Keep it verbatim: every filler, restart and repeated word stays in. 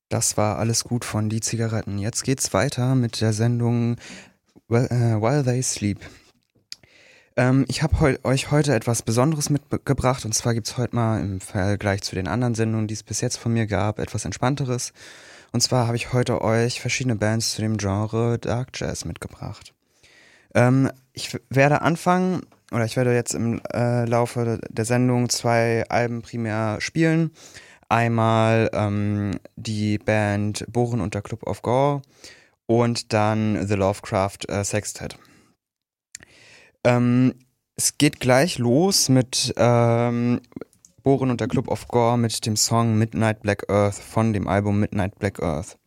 Das war alles gut von Die Zigaretten. Jetzt geht's weiter mit der Sendung Well, äh, While They Sleep. Ähm, ich habe heu euch heute etwas Besonderes mitgebracht, und zwar gibt's heute mal im Vergleich zu den anderen Sendungen, die es bis jetzt von mir gab, etwas Entspannteres. Und zwar habe ich heute euch verschiedene Bands zu dem Genre Dark Jazz mitgebracht. Ähm, ich w- werde anfangen, oder ich werde jetzt im äh, Laufe der Sendung zwei Alben primär spielen. Einmal ähm, die Band Bohren und der Club of Gore und dann The Lovecraft äh, Sextet. Ähm, Es geht gleich los mit ähm, Bohren und der Club of Gore mit dem Song Midnight Black Earth von dem Album Midnight Black Earth.